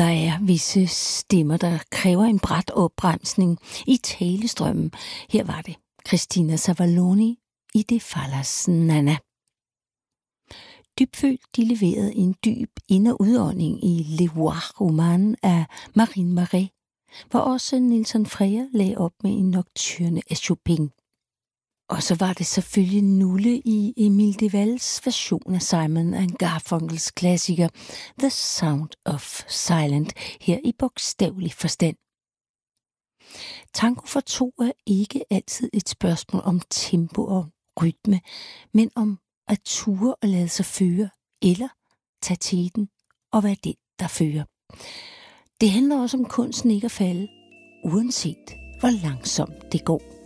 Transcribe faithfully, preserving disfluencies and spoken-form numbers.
Der er visse stemmer, der kræver en brat opbremsning i talestrømmen. Her var det Christina Savaloni i Det Fallas Nana. Dybfølt de leverede en dyb ind- og udånding i Le Voir Roman af Marine Marais, hvor også Nelson Freire lagde op med en nocturne af Chopin. Og så var det selvfølgelig Nulle i Emile Devals version af Simon and Garfunkels klassiker The Sound of Silence, her i bogstavelig forstand. Tango for to er ikke altid et spørgsmål om tempo og rytme, men om at ture og lade sig føre, eller tage teten og være den, der fører. Det handler også om kunsten ikke at falde, uanset hvor langsomt det går.